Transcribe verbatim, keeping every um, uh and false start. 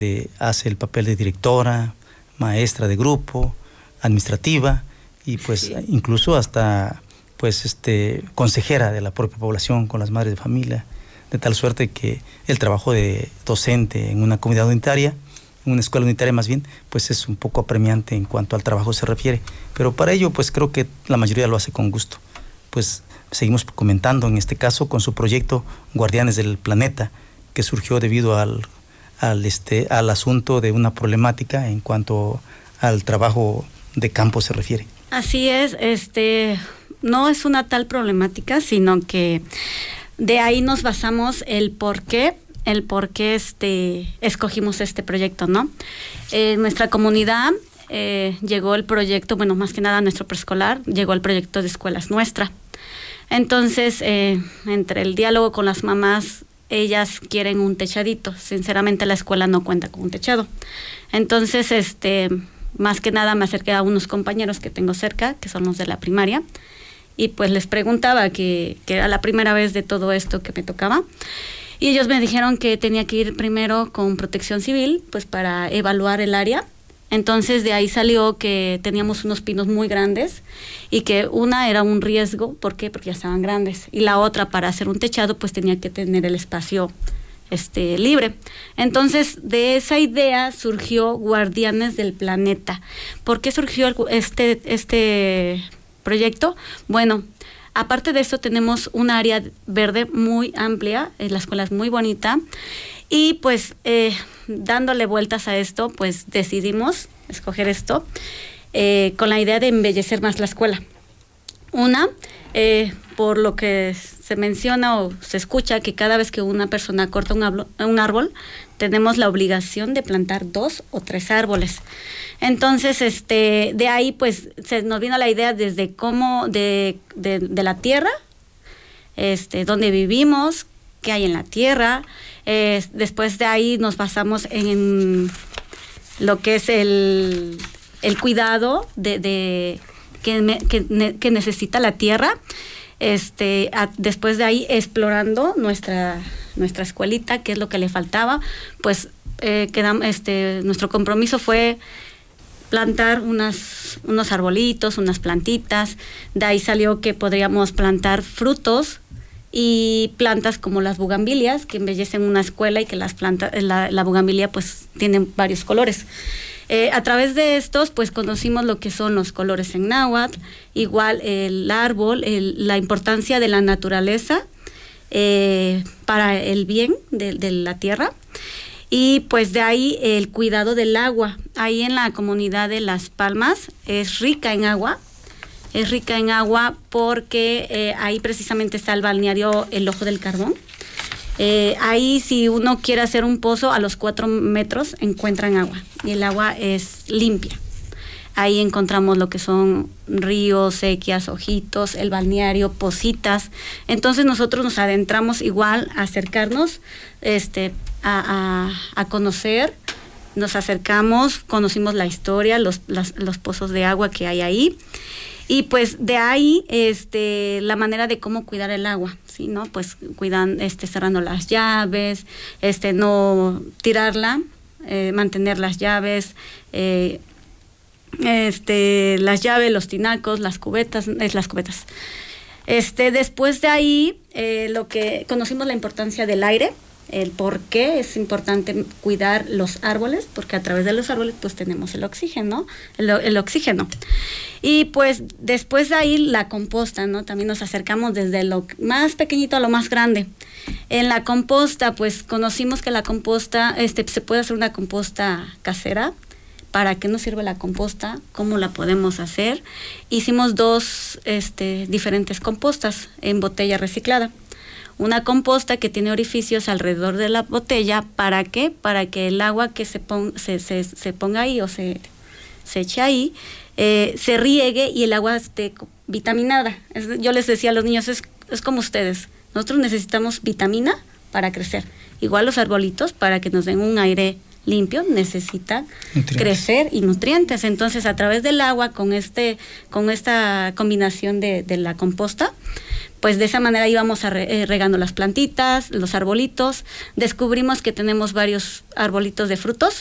eh, hace el papel de directora, maestra de grupo, administrativa y pues sí. incluso hasta pues este consejera de la propia población con las madres de familia, de tal suerte que el trabajo de docente en una comunidad unitaria, en una escuela unitaria más bien, pues es un poco apremiante en cuanto al trabajo se refiere, pero para ello pues creo que la mayoría lo hace con gusto. Pues seguimos comentando en este caso con su proyecto Guardianes del Planeta, que surgió debido al, al, este, al asunto de una problemática en cuanto al trabajo de campo se refiere. Así es, este, no es una tal problemática, sino que de ahí nos basamos el por qué, el por qué este, escogimos este proyecto, ¿no? En nuestra comunidad eh, llegó el proyecto, bueno, más que nada nuestro preescolar, llegó el proyecto de Escuelas Nuestra. Entonces, eh, entre el diálogo con las mamás, ellas quieren un techadito. Sinceramente, la escuela no cuenta con un techado. Entonces, este, más que nada me acerqué a unos compañeros que tengo cerca, que son los de la primaria, y pues les preguntaba que, que era la primera vez de todo esto que me tocaba. Y ellos me dijeron que tenía que ir primero con Protección Civil, pues para evaluar el área. Entonces de ahí salió que teníamos unos pinos muy grandes y que una era un riesgo, ¿por qué? Porque ya estaban grandes, y la otra para hacer un techado pues tenía que tener el espacio este, libre. Entonces de esa idea surgió Guardianes del Planeta. ¿Por qué surgió este, este proyecto? Bueno, aparte de esto tenemos un área verde muy amplia, la escuela es muy bonita. Y pues eh, dándole vueltas a esto, pues decidimos escoger esto eh, con la idea de embellecer más la escuela. Una, eh, por lo que se menciona o se escucha que cada vez que una persona corta un, hablo, un árbol, tenemos la obligación de plantar dos o tres árboles. Entonces, este, de ahí pues se nos vino la idea desde cómo, de, de, de la tierra, este, dónde vivimos, qué hay en la tierra. Eh, después de ahí nos basamos en lo que es el, el cuidado de, de que, me, que, ne, que necesita la tierra. Este, a, después de ahí explorando nuestra, nuestra escuelita, qué es lo que le faltaba. Pues eh, quedamos, este, nuestro compromiso fue plantar unas, unos arbolitos, unas plantitas. De ahí salió que podríamos plantar frutos y plantas como las bugambilias, que embellecen una escuela, y que las plantas, la, la bugambilia pues tienen varios colores. Eh, a través de estos pues conocimos lo que son los colores en náhuatl, igual el árbol, el, la importancia de la naturaleza eh, para el bien de, de la tierra, y pues de ahí el cuidado del agua. Ahí en la comunidad de Las Palmas es rica en agua, es rica en agua porque eh, ahí precisamente está el balneario El Ojo del Carbón. Eh, ahí si uno quiere hacer un pozo a los cuatro metros encuentran agua, y el agua es limpia. Ahí encontramos lo que son ríos, sequias, ojitos, el balneario, pocitas. Entonces nosotros nos adentramos igual a acercarnos este, a, a, a conocer. Nos acercamos, conocimos la historia, los, las, los pozos de agua que hay ahí. Y pues de ahí este, la manera de cómo cuidar el agua, ¿sí? ¿No? Pues cuidan, este, cerrando las llaves, este, no tirarla, eh, mantener las llaves, eh, este, las llaves, los tinacos, las cubetas, es las cubetas. Este, después de ahí, eh, lo que conocimos la importancia del aire, el por qué es importante cuidar los árboles, porque a través de los árboles pues tenemos el oxígeno, el, el oxígeno. Y pues después de ahí la composta, ¿no? También nos acercamos desde lo más pequeñito a lo más grande. En la composta pues conocimos que la composta, este, se puede hacer una composta casera. ¿Para qué nos sirve la composta? ¿Cómo la podemos hacer? Hicimos dos este, diferentes compostas en botella reciclada. Una composta que tiene orificios alrededor de la botella. ¿Para qué? Para que el agua que se, pon, se, se, se ponga ahí o se, se eche ahí, eh, se riegue y el agua esté vitaminada. Es, yo les decía a los niños, es, es como ustedes. Nosotros necesitamos vitamina para crecer. Igual los arbolitos, para que nos den un aire limpio, necesitan nutrientes. Crecer y nutrientes. Entonces, a través del agua, con este, con esta combinación de, de la composta, pues de esa manera íbamos a re, eh, regando las plantitas, los arbolitos. Descubrimos que tenemos varios arbolitos de frutos